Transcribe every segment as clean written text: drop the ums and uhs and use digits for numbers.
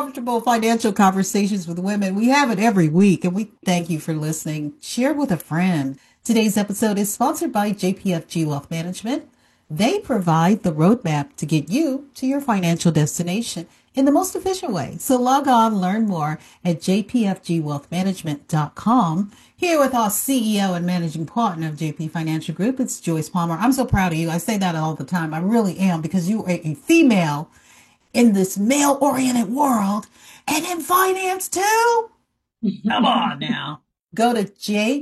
Uncomfortable Financial Conversations with Women. We have it every week, and we thank you for listening. Share with a friend. Today's episode is sponsored by JPFG Wealth Management. They provide the roadmap to get you to your financial destination in the most efficient way. So log on, learn more at jpfgwealthmanagement.com. Here with our CEO and managing partner of JP Financial Group, it's Joyce Palmer. I'm so proud of you. I say that all the time. I really am, because you are a female in this male-oriented world and in finance too. Come on now. Go to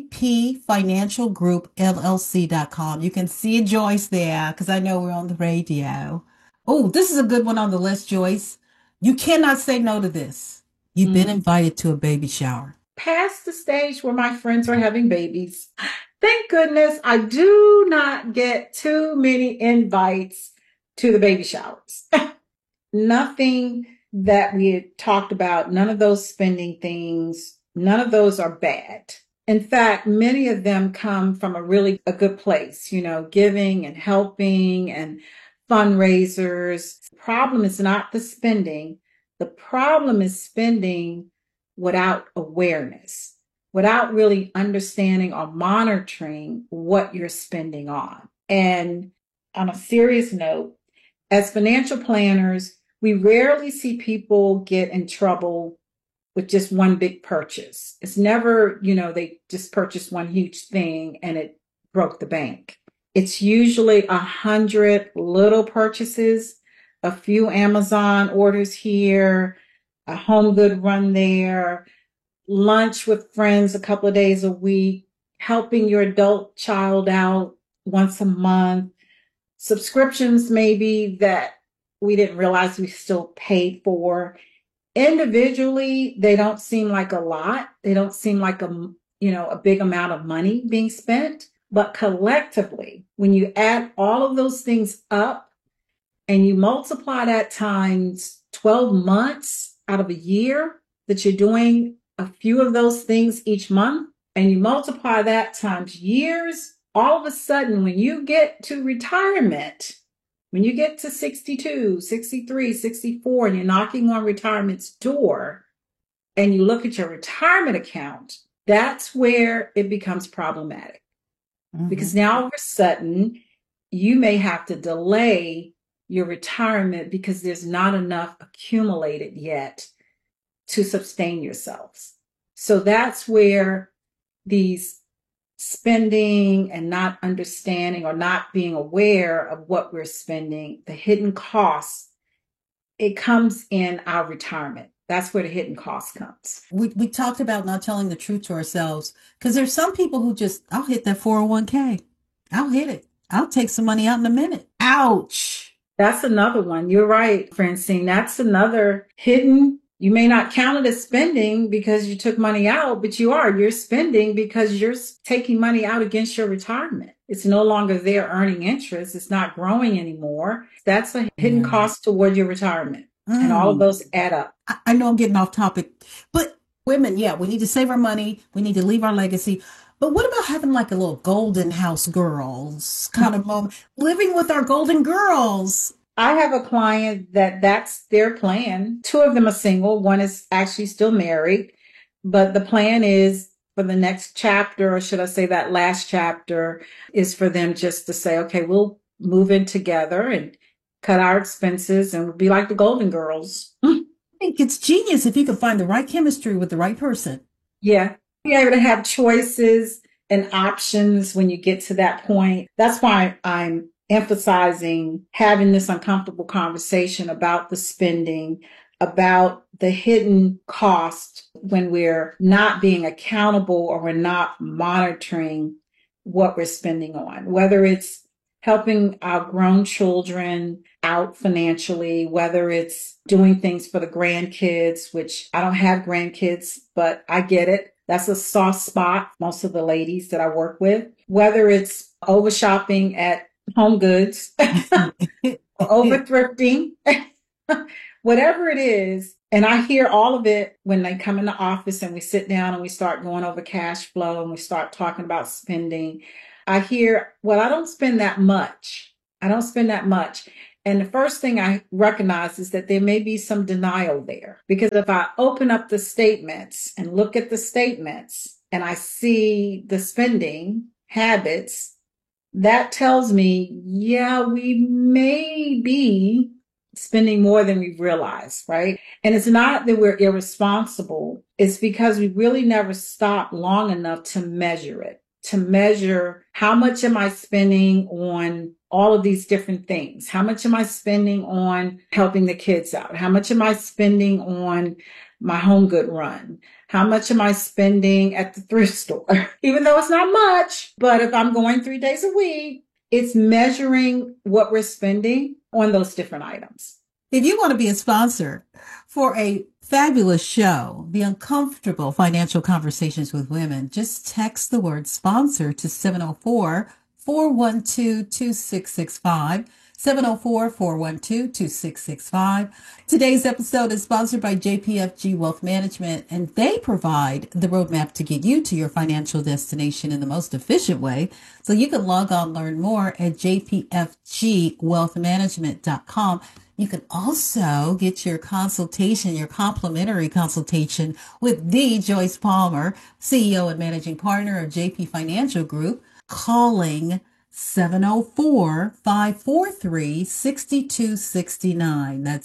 jpfinancialgroupllc.com. You can see Joyce there, because I know we're on the radio. Oh, this is a good one on the list, Joyce. You cannot say no to this. You've been invited to a baby shower. Past the stage where my friends are having babies. Thank goodness I do not get too many invites to the baby showers. Nothing that we had talked about, none of those spending things, none of those are bad. In fact, many of them come from a good place, giving and helping and fundraisers. The problem is not the spending. The problem is spending without awareness, without really understanding or monitoring what you're spending on. And on a serious note, as financial planners, we rarely see people get in trouble with just one big purchase. It's never, they just purchased one huge thing and it broke the bank. It's usually 100 little purchases, a few Amazon orders here, a home good run there, lunch with friends a couple of days a week, helping your adult child out once a month, subscriptions maybe that we didn't realize we still paid for. Individually, they don't seem like a lot. They don't seem like a big amount of money being spent. But collectively, when you add all of those things up and you multiply that times 12 months out of a year that you're doing a few of those things each month, and you multiply that times years, all of a sudden, when you get to retirement, when you get to 62, 63, 64, and you're knocking on retirement's door, and you look at your retirement account, that's where it becomes problematic. Mm-hmm. Because now all of a sudden, you may have to delay your retirement because there's not enough accumulated yet to sustain yourselves. So that's where these spending and not understanding or not being aware of what we're spending, the hidden costs, it comes in our retirement. That's where the hidden cost comes. We talked about not telling the truth to ourselves, because there's some people who I'll hit that 401k. I'll hit it. I'll take some money out in a minute. Ouch. That's another one. You're right, Francine. That's another hidden. You may not count it as spending because you took money out, but you're spending because you're taking money out against your retirement. It's no longer there earning interest. It's not growing anymore. That's a hidden cost toward your retirement. And all of those add up. I know I'm getting off topic, but women, we need to save our money. We need to leave our legacy. But what about having like a little golden house girls kind of moment, living with our golden girls? I have a client that's their plan. Two of them are single. One is actually still married. But the plan is for the next chapter, or should I say that last chapter, is for them just to say, okay, we'll move in together and cut our expenses and we'll be like the Golden Girls. I think it's genius if you can find the right chemistry with the right person. Yeah. Be able to have choices and options when you get to that point. That's why I'm emphasizing having this uncomfortable conversation about the spending, about the hidden cost when we're not being accountable or we're not monitoring what we're spending on, whether it's helping our grown children out financially, whether it's doing things for the grandkids, which I don't have grandkids, but I get it. That's a soft spot, most of the ladies that I work with, whether it's over shopping at Home Goods, or over thrifting, whatever it is. And I hear all of it when they come in the office and we sit down and we start going over cash flow and we start talking about spending. I hear, well, I don't spend that much. I don't spend that much. And the first thing I recognize is that there may be some denial there. Because if I open up the statements and look at the statements and I see the spending habits, that tells me, yeah, we may be spending more than we realize, right? And it's not that we're irresponsible. It's because we really never stop long enough to measure it, to measure how much am I spending on all of these different things? How much am I spending on helping the kids out? How much am I spending on my home good run? How much am I spending at the thrift store? Even though it's not much, but if I'm going 3 days a week, it's measuring what we're spending on those different items. If you want to be a sponsor for a fabulous show, The Uncomfortable Financial Conversations with Women, just text the word sponsor to 704-412-2665. 704-412-2665. Today's episode is sponsored by JPFG Wealth Management, and they provide the roadmap to get you to your financial destination in the most efficient way. So you can log on, learn more at jpfgwealthmanagement.com. You can also get your consultation, your complimentary consultation with the Joyce Palmer, CEO and managing partner of JP Financial Group, calling 704-543-6269. That's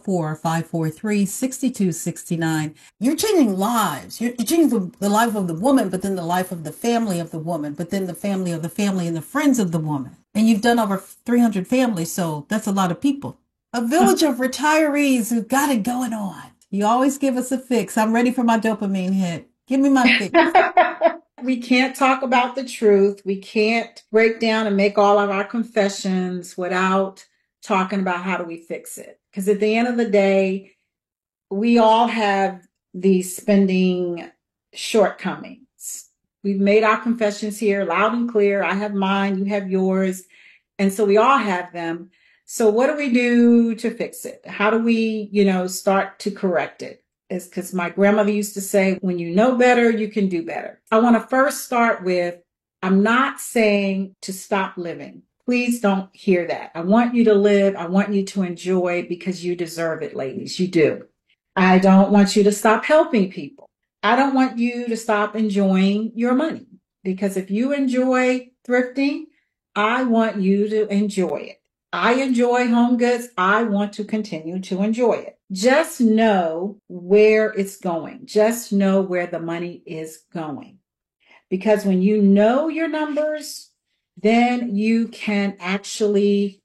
704-543-6269. You're changing lives. You're changing the life of the woman, but then the life of the family of the woman, but then the family of the family and the friends of the woman. And you've done over 300 families, so that's a lot of people. A village of retirees who got it going on. You always give us a fix. I'm ready for my dopamine hit. Give me my fix. We can't talk about the truth. We can't break down and make all of our confessions without talking about how do we fix it. Because at the end of the day, we all have these spending shortcomings. We've made our confessions here loud and clear. I have mine, you have yours. And so we all have them. So what do we do to fix it? How do we, start to correct it? Is because my grandmother used to say, when you know better, you can do better. I want to first start with, I'm not saying to stop living. Please don't hear that. I want you to live. I want you to enjoy because you deserve it, ladies. You do. I don't want you to stop helping people. I don't want you to stop enjoying your money because if you enjoy thrifting, I want you to enjoy it. I enjoy home goods. I want to continue to enjoy it. Just know where it's going. Just know where the money is going. Because when you know your numbers, then you can actually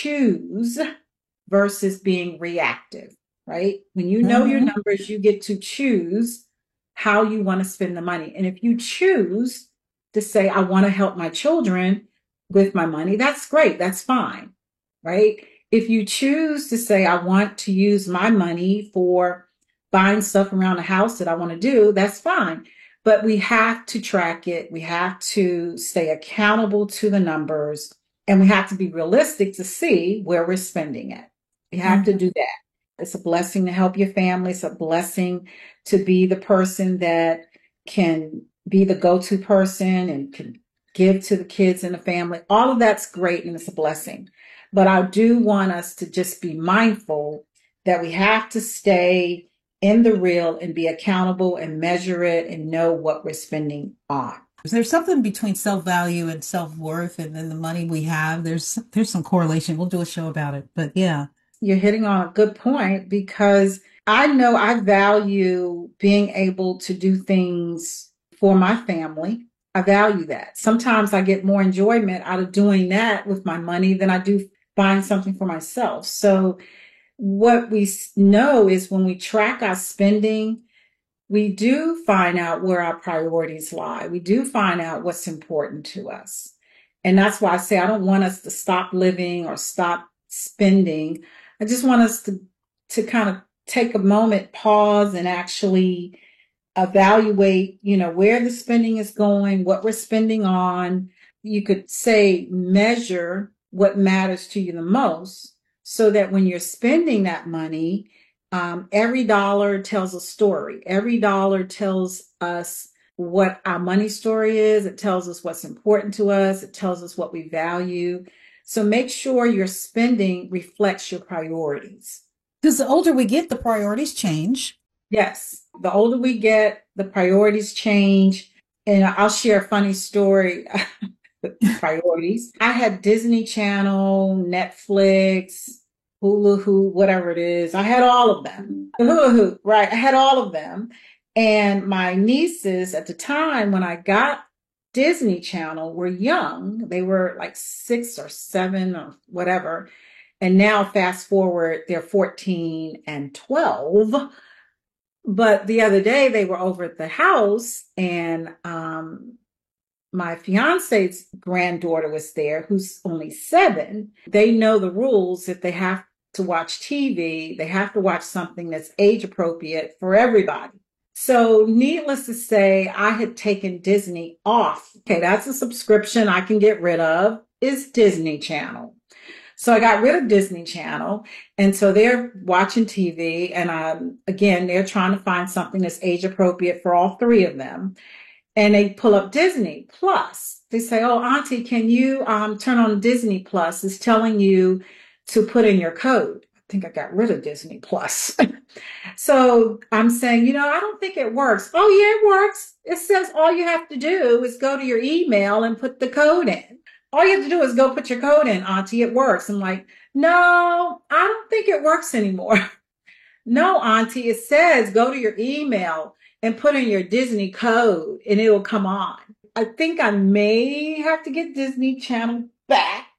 choose versus being reactive, right? When you know your numbers, you get to choose how you want to spend the money. And if you choose to say, I want to help my children with my money, that's great. That's fine, right? If you choose to say, I want to use my money for buying stuff around the house that I want to do, that's fine. But we have to track it. We have to stay accountable to the numbers, and we have to be realistic to see where we're spending it. You have to do that. It's a blessing to help your family. It's a blessing to be the person that can be the go-to person and can give to the kids and the family. All of that's great, and it's a blessing. But I do want us to just be mindful that we have to stay in the real and be accountable and measure it and know what we're spending on. There's something between self-value and self-worth, and then the money we have. There's some correlation. We'll do a show about it. But yeah. You're hitting on a good point because I know I value being able to do things for my family. I value that. Sometimes I get more enjoyment out of doing that with my money than I do buying something for myself. So what we know is when we track our spending, we do find out where our priorities lie. We do find out what's important to us. And that's why I say I don't want us to stop living or stop spending. I just want us to kind of take a moment, pause, and actually evaluate, where the spending is going, what we're spending on. You could say measure what matters to you the most so that when you're spending that money, every dollar tells a story. Every dollar tells us what our money story is. It tells us what's important to us. It tells us what we value. So make sure your spending reflects your priorities. Because the older we get, the priorities change. Yes, the older we get, the priorities change. And I'll share a funny story with priorities. I had Disney Channel, Netflix, Hulu, whatever it is. I had all of them. Hulu, right? I had all of them. And my nieces at the time when I got Disney Channel were young. They were like 6 or 7 or whatever. And now, fast forward, they're 14 and 12. But the other day, they were over at the house, and my fiance's granddaughter was there, who's only 7. They know the rules. If they have to watch TV, they have to watch something that's age appropriate for everybody. So, needless to say, I had taken Disney off. Okay, that's a subscription I can get rid of, is Disney Channel. So I got rid of Disney Channel. And so they're watching TV. And again, they're trying to find something that's age appropriate for all 3 of them. And they pull up Disney Plus. They say, "Oh, Auntie, can you turn on Disney Plus? It's telling you to put in your code." I think I got rid of Disney Plus. So I'm saying, I don't think it works. "Oh, yeah, it works. It says all you have to do is go to your email and put the code in. All you have to do is go put your code in, Auntie. It works." I'm like, "No, I don't think it works anymore." "No, Auntie, it says go to your email and put in your Disney code and it'll come on." I think I may have to get Disney Channel back.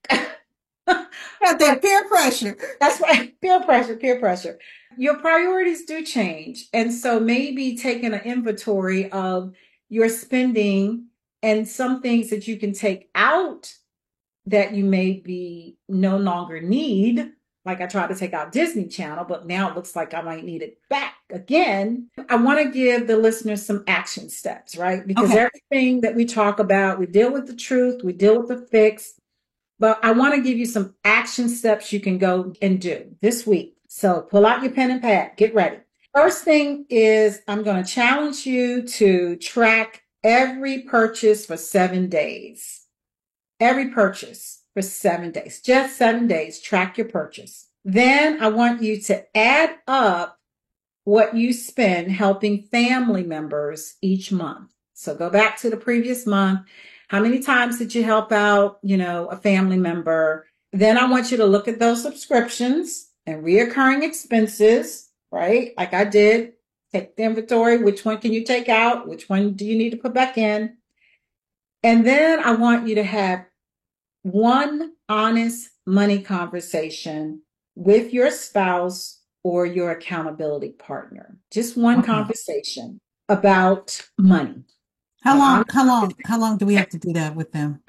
Got that peer pressure. That's right. Peer pressure, peer pressure. Your priorities do change. And so maybe taking an inventory of your spending and some things that you can take out that you maybe no longer need. Like I tried to take out Disney Channel, but now it looks like I might need it back again. I want to give the listeners some action steps, right? Because Okay. everything that we talk about, we deal with the truth, we deal with the fix, but I want to give you some action steps you can go and do this week. So pull out your pen and pad, get ready. First thing is I'm going to challenge you to track every purchase for 7 days. Every purchase for 7 days, just 7 days, track your purchase. Then I want you to add up what you spend helping family members each month. So go back to the previous month. How many times did you help out, a family member? Then I want you to look at those subscriptions and reoccurring expenses, right? Like I did, take the inventory. Which one can you take out? Which one do you need to put back in? And then I want you to have one honest money conversation with your spouse or your accountability partner. Just one Okay. conversation about money. How An long? honest How long? How long do we have to do that with them?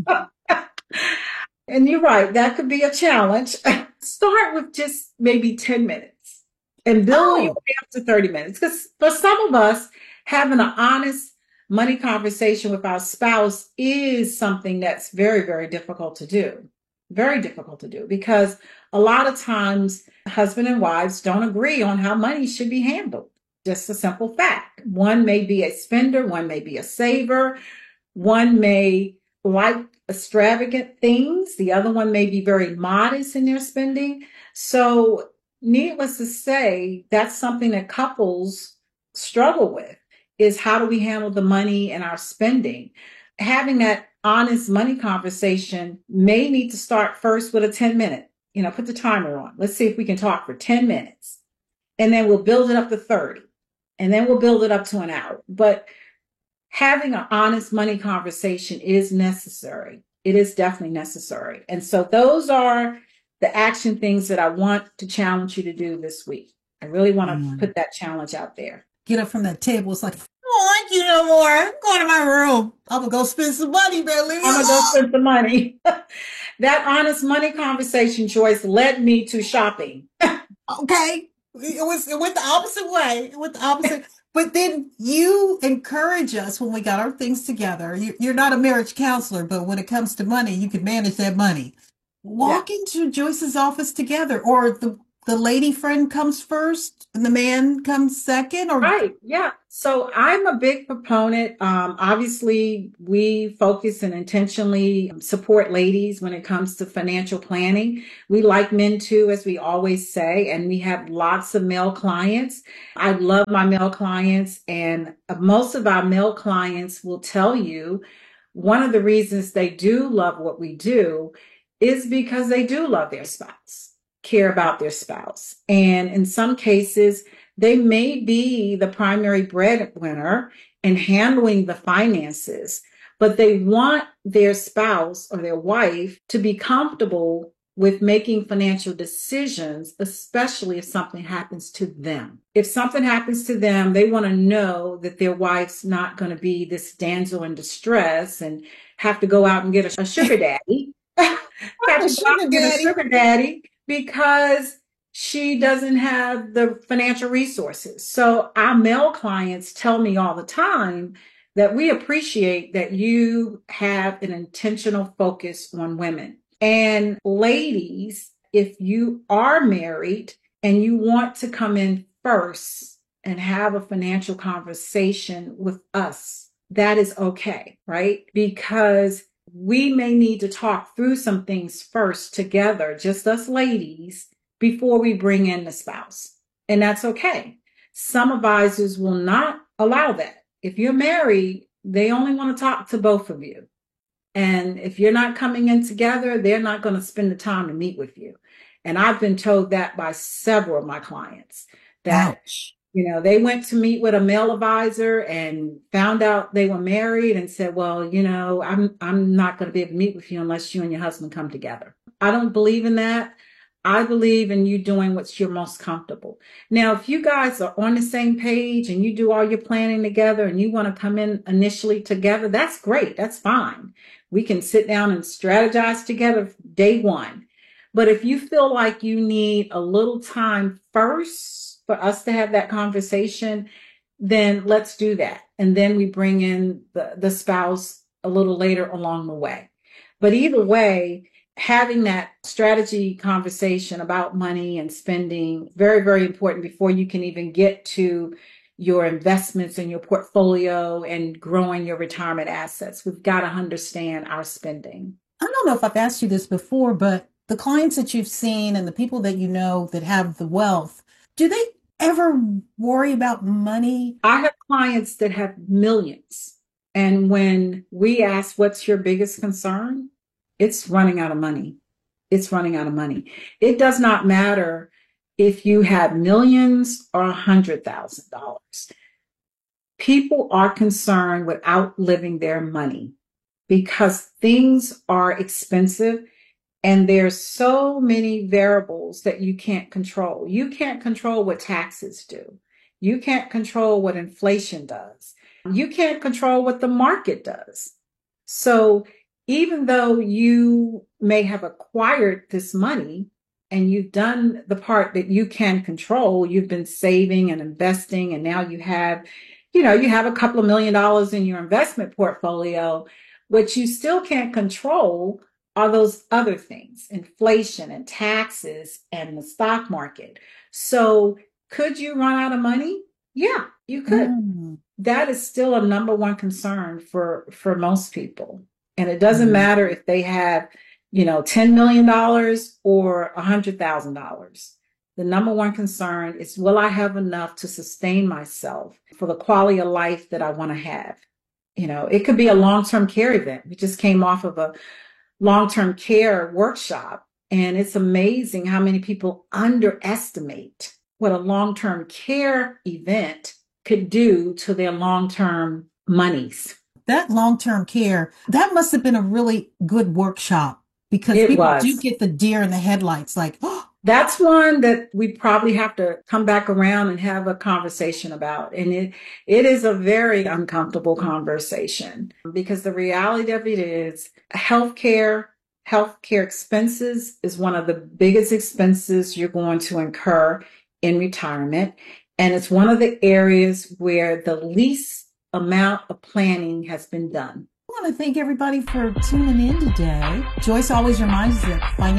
And you're right, that could be a challenge. Start with just maybe 10 minutes and build your Oh, way up to 30 minutes. Because for some of us, having an honest money conversation with our spouse is something that's very, very difficult to do. Very difficult to do because a lot of times husband and wives don't agree on how money should be handled. Just a simple fact. One may be a spender, one may be a saver, one may like extravagant things. The other one may be very modest in their spending. So, needless to say, that's something that couples struggle with is how do we handle the money and our spending? Having that honest money conversation may need to start first with a 10-minute, put the timer on. Let's see if we can talk for 10 minutes. And then we'll build it up to 30. And then we'll build it up to an hour. But having an honest money conversation is necessary. It is definitely necessary. And so those are the action things that I want to challenge you to do this week. I really want to man. put that challenge out there. Get up from that table. It's like, I don't like you no more. I'm going to my room. I'm going to go spend some money, man. Leave me I'm going to go alone. spend the money. That honest money conversation choice led me to shopping. Okay. It went the opposite way. It went the opposite. But then you encourage us when we got our things together. You're not a marriage counselor, but when it comes to money, you can manage that money. Yeah. Walk into Joyce's office together or the the lady friend comes first and the man comes second, or Right. Yeah. So I'm a big proponent. Obviously, we focus and intentionally support ladies when it comes to financial planning. We like men too, as we always say, and we have lots of male clients. I love my male clients, and most of our male clients will tell you one of the reasons they do love what we do is because they do love their spouse, care about their spouse. And in some cases, they may be the primary breadwinner in handling the finances, but they want their spouse or their wife to be comfortable with making financial decisions, especially if something happens to them. If something happens to them, they want to know that their wife's not going to be this damsel in distress and have to go out and get a sugar daddy. Have a to go out sugar and get a daddy? sugar daddy because she doesn't have the financial resources. So our male clients tell me all the time that we appreciate that you have an intentional focus on women. And ladies, if you are married and you want to come in first and have a financial conversation with us, that is okay, right? Because we may need to talk through some things first together, just us ladies, before we bring in the spouse. And that's okay. Some advisors will not allow that. If you're married, they only want to talk to both of you. And if you're not coming in together, they're not going to spend the time to meet with you. And I've been told that by several of my clients that, Ouch. they went to meet with a male advisor and found out they were married and said, well, I'm not going to be able to meet with you unless you and your husband come together. I don't believe in that. I believe in you doing what's your most comfortable. Now, if you guys are on the same page and you do all your planning together and you want to come in initially together, that's great. That's fine. We can sit down and strategize together day one. But if you feel like you need a little time first for us to have that conversation, then let's do that. And then we bring in the spouse a little later along the way. But either way, having that strategy conversation about money and spending, very, very important before you can even get to your investments in your portfolio and growing your retirement assets. We've got to understand our spending. I don't know if I've asked you this before, but the clients that you've seen and the people that you know that have the wealth, do they ever worry about money? I have clients that have millions. And when we ask, what's your biggest concern? It's running out of money. It's running out of money. It does not matter if you have millions or $100,000. People are concerned with outliving their money because things are expensive and there's so many variables that you can't control. You can't control what taxes do. You can't control what inflation does. You can't control what the market does. So even though you may have acquired this money and you've done the part that you can control, you've been saving and investing, and now you have a couple of $1 million in your investment portfolio. What you still can't control are those other things, inflation and taxes and the stock market. So could you run out of money? Yeah, you could. That is still a number one concern for most people. And it doesn't matter if they have, $10 million or $100,000. The number one concern is, will I have enough to sustain myself for the quality of life that I want to have? It could be a long-term care event. We just came off of a long-term care workshop, and it's amazing how many people underestimate what a long-term care event could do to their long-term monies. That long-term care, that must have been a really good workshop because people do get the deer in the headlights, like, oh. That's one that we probably have to come back around and have a conversation about. And it is a very uncomfortable conversation because the reality of it is healthcare expenses is one of the biggest expenses you're going to incur in retirement. And it's one of the areas where the least amount of planning has been done. I want to thank everybody for tuning in today. Joyce always reminds us that financial